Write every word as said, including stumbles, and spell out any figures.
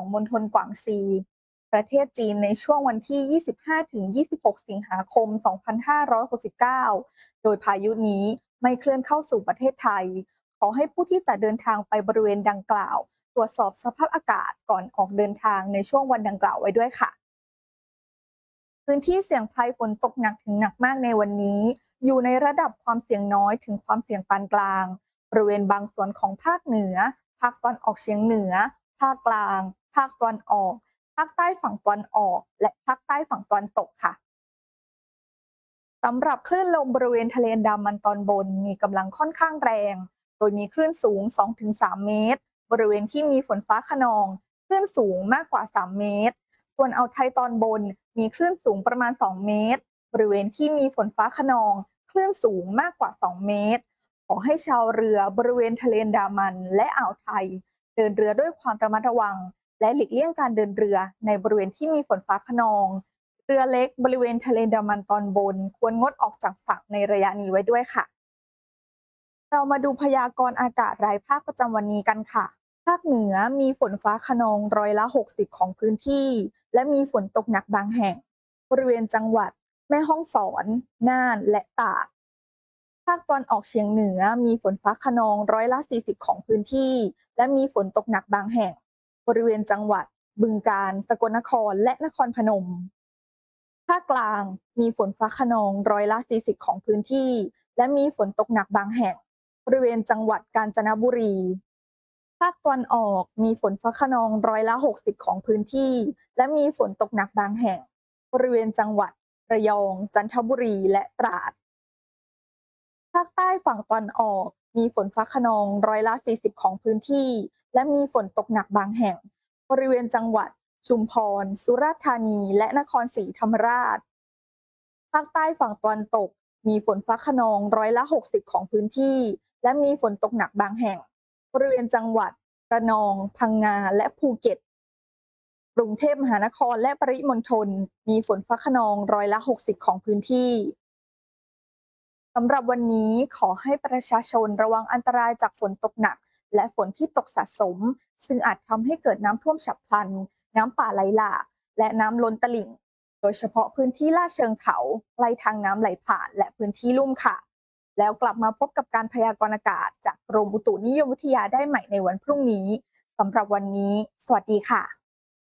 ของมณฑลกวางซีประเทศจีนในช่วงวันที่ ยี่สิบห้าถึงยี่สิบหก สิงหาคม สองพันห้าร้อยหกสิบเก้า โดยพายุนี้ไม่เคลื่อนเข้าสู่ประเทศไทยขอให้ผู้ที่จะเดินทางไปบริเวณดังกล่าวตรวจสอบสภาพอากาศก่อนออกเดินทางในช่วงวันดังกล่าวไว้ด้วยค่ะพื้นที่เสี่ยงภัยฝนตกหนักถึงหนักมากในวันนี้อยู่ในระดับความเสี่ยงน้อยถึงความเสี่ยงปานกลางบริเวณบางส่วนของภาคเหนือภาคตะวันออกเฉียงเหนือภาคกลางภาคตะวันออกภาคใต้ฝั่งตะวันออกและภาคใต้ฝั่งตะวันตกค่ะสำหรับคลื่นลมบริเวณทะเลอันดามันตอนบนมีกำลังค่อนข้างแรงโดยมีคลื่นสูง สองถึงสาม เมตรบริเวณที่มีฝนฟ้าคะนองคลื่นสูงมากกว่าสามเมตรส่วนอ่าวไทยตอนบนมีคลื่นสูงประมาณสองเมตรบริเวณที่มีฝนฟ้าคะนองคลื่นสูงมากกว่าสองเมตรขอให้ชาวเรือบริเวณทะเลอันดามันและอ่าวไทยเดินเรือด้วยความระมัดระวังและหลีกเลี่ยงการเดินเรือในบริเวณที่มีฝนฟ้าคะนองเรือเล็กบริเวณทะเลอันดามันตอนบนควรงดออกจากฝั่งในระยะนี้ไว้ด้วยค่ะเรามาดูพยากรณ์อากาศรายภาคประจำวันนี้กันค่ะภาคเหนือมีฝนฟ้าคะนองร้อยละหกสิบของพื้นที่และมีฝนตกหนักบางแห่งบริเวณจังหวัดแม่ฮ่องสอนน่านและตากภาคตะวันออกเฉียงเหนือมีฝนฟ้าคะนองร้อยละสี่สิบของพื้นที่และมีฝนตกหนักบางแห่งบริเวณจังหวัดบึงกาฬสกลนครและนครพนมภาคกลางมีฝนฟ้าคะนองร้อยละสี่สิบของพื้นที่และมีฝนตกหนักบางแห่งบริเวณจังหวัดกาญจนบุรีภาคตะวันออกมีฝนฟ้าคะนองร้อยละหกสิบของพื้นที่และมีฝนตกหนักบางแห่งบริเวณจังหวัดระยองจันทบุรีและตราดภาคใต้ฝั่งตะวันออกมีฝนฟ้าคะนองร้อยละสี่สิบของพื้นที่และมีฝนตกหนักบางแห่งบริเวณจังหวัดชุมพรสุราษฎร์ธานีและนครศรีธรรมราชภาคใต้ฝั่งตะวันตกมีฝนฟ้าคะนองร้อยละหกสิบของพื้นที่และมีฝนตกหนักบางแห่งบริเวณจังหวัดระนองพังงาและภูเก็ตกรุงเทพมหานครและปริมณฑลมีฝนฟ้าคะนองร้อยละหกสิบของพื้นที่สำหรับวันนี้ขอให้ประชาชนระวังอันตรายจากฝนตกหนักและฝนที่ตกสะสมซึ่งอาจทำให้เกิดน้ำท่วมฉับพลันน้ำป่าไหลหลากและน้ำล้นตลิ่งโดยเฉพาะพื้นที่ลาดเชิงเขาใกล้ทางน้ำไหลผ่านและพื้นที่ลุ่มค่ะแล้วกลับมาพบกับการพยากรณ์อากาศจากกรมอุตุนิยมวิทยาได้ใหม่ในวันพรุ่งนี้สำหรับวันนี้สวัสดีค่ะ